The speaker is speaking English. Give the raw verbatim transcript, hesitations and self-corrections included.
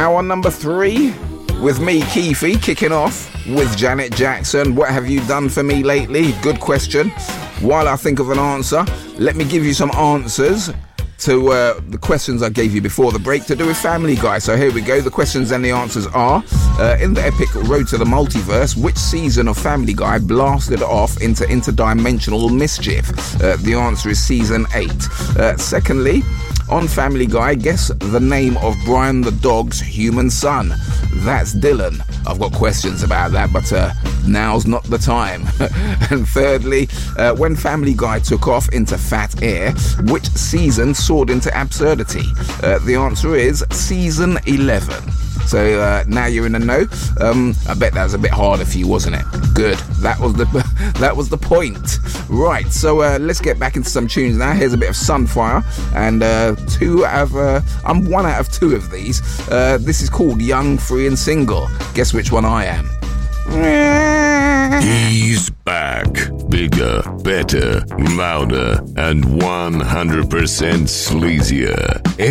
Now on number three, with me, Keefy, kicking off with Janet Jackson. What have you done for me lately? Good question. While I think of an answer, let me give you some answers to uh, the questions I gave you before the break to do with Family Guy. So here we go. The questions and the answers are, uh, in the epic Road to the Multiverse, which season of Family Guy blasted off into interdimensional mischief? Uh, the answer is season eight. Uh, secondly, on Family Guy, guess the name of Brian the dog's human son. That's Dylan. I've got questions about that, but uh, now's not the time. And thirdly, uh, when Family Guy took off into fat air, which season soared into absurdity? Uh, the answer is season eleven. So uh, now you're in the know. Um, I bet that was a bit harder for you, wasn't it? Good. That was the that was the point. Right. So uh, let's get back into some tunes now. Here's a bit of Sunfire, and uh, two out of uh, I'm one out of two of these. Uh, this is called Young, Free, and Single. Guess which one I am? He's back. Bigger, better, louder, and one hundred percent sleazier.